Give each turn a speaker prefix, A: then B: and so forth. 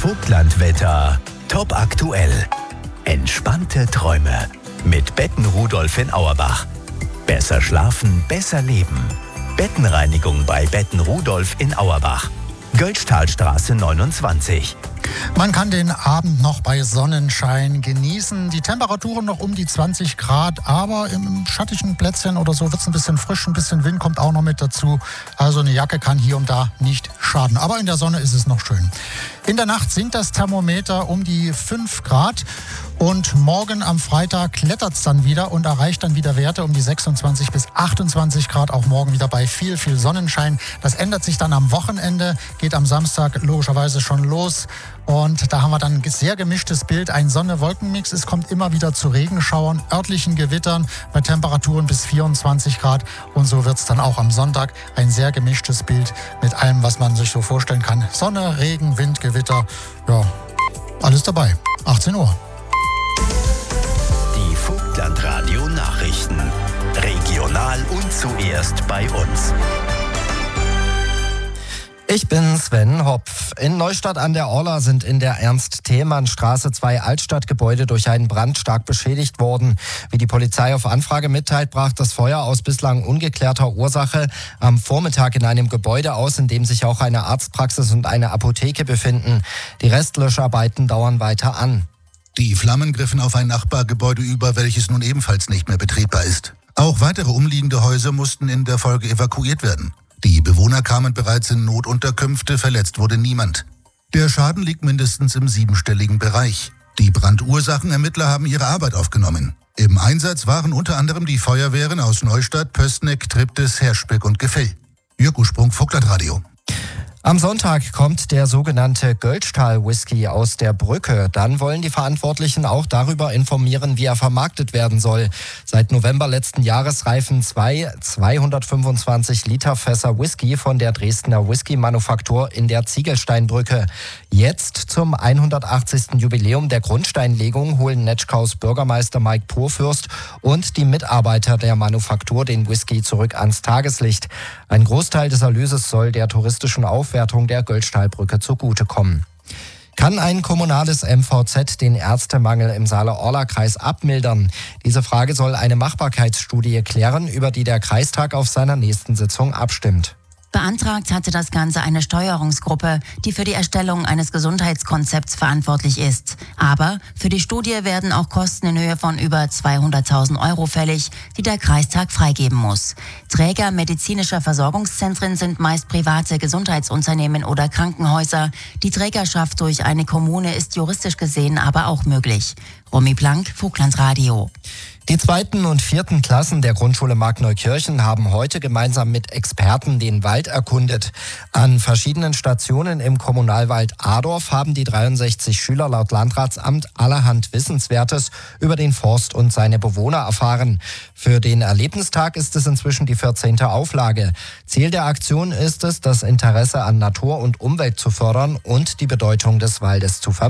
A: Vogtlandwetter. Top aktuell. Entspannte Träume. Mit Betten Rudolf in Auerbach. Besser schlafen, besser leben. Bettenreinigung bei Betten Rudolf in Auerbach. Götztalstraße 29.
B: Man kann den Abend noch bei Sonnenschein genießen. Die Temperaturen noch um die 20 Grad, aber im schattigen Plätzchen oder so wird es ein bisschen frisch, ein bisschen Wind kommt auch noch mit dazu. Also eine Jacke kann hier und da nicht schaden. Aber in der Sonne ist es noch schön. In der Nacht sinkt das Thermometer um die 5 Grad. Und morgen am Freitag klettert es dann wieder und erreicht dann wieder Werte um die 26 bis 28 Grad. Auch morgen wieder bei viel Sonnenschein. Das ändert sich dann am Wochenende, geht am Samstag logischerweise schon los. Und da haben wir dann ein sehr gemischtes Bild. Ein Sonne-Wolken-Mix. Es kommt immer wieder zu Regenschauern, örtlichen Gewittern bei Temperaturen bis 24 Grad. Und so wird es dann auch am Sonntag ein sehr gemischtes Bild mit allem, was man sich so vorstellen kann. Sonne, Regen, Wind, Gewitter. Ja, alles dabei. 18 Uhr.
A: Die Vogtlandradio Nachrichten. Regional und zuerst bei uns.
C: Ich bin Sven Hopf. In Neustadt an der Orla sind in der Ernst-Thälmann-Straße 2 Altstadtgebäude durch einen Brand stark beschädigt worden. Wie die Polizei auf Anfrage mitteilt, brach das Feuer aus bislang ungeklärter Ursache am Vormittag in einem Gebäude aus, in dem sich auch eine Arztpraxis und eine Apotheke befinden. Die Restlöscharbeiten dauern weiter an.
D: Die Flammen griffen auf ein Nachbargebäude über, welches nun ebenfalls nicht mehr betretbar ist. Auch weitere umliegende Häuser mussten in der Folge evakuiert werden. Die Bewohner kamen bereits in Notunterkünfte, verletzt wurde niemand. Der Schaden liegt mindestens im 7-stelligen Bereich. Die Brandursachenermittler haben ihre Arbeit aufgenommen. Im Einsatz waren unter anderem die Feuerwehren aus Neustadt, Pößneck, Triptis, Herschbeck und Gefell. Jörg Ursprung, Vogtlandradio.
C: Am Sonntag kommt der sogenannte Götztal-Whisky aus der Brücke. Dann wollen die Verantwortlichen auch darüber informieren, wie er vermarktet werden soll. Seit November letzten Jahres reifen 225 Liter Fässer Whisky von der Dresdner Whisky-Manufaktur in der Ziegelsteinbrücke. Jetzt zum 180. Jubiläum der Grundsteinlegung holen Netschkaus Bürgermeister Mike Purfürst und die Mitarbeiter der Manufaktur den Whisky zurück ans Tageslicht. Ein Großteil des Erlöses soll der touristischen Aufwertung der Götztalbrücke zugutekommen. Kann ein kommunales MVZ den Ärztemangel im Saale-Orla-Kreis abmildern? Diese Frage soll eine Machbarkeitsstudie klären, über die der Kreistag auf seiner nächsten Sitzung abstimmt.
E: Beantragt hatte das Ganze eine Steuerungsgruppe, die für die Erstellung eines Gesundheitskonzepts verantwortlich ist. Aber für die Studie werden auch Kosten in Höhe von über 200.000 Euro fällig, die der Kreistag freigeben muss. Träger medizinischer Versorgungszentren sind meist private Gesundheitsunternehmen oder Krankenhäuser. Die Trägerschaft durch eine Kommune ist juristisch gesehen aber auch möglich. Romy Plank, Vogtlandradio.
C: Die 2. und 4. Klassen der Grundschule Markneukirchen haben heute gemeinsam mit Experten den Wald erkundet. An verschiedenen Stationen im Kommunalwald Adorf haben die 63 Schüler laut Landratsamt allerhand Wissenswertes über den Forst und seine Bewohner erfahren. Für den Erlebnistag ist es inzwischen die 14. Auflage. Ziel der Aktion ist es, das Interesse an Natur und Umwelt zu fördern und die Bedeutung des Waldes zu vermitteln.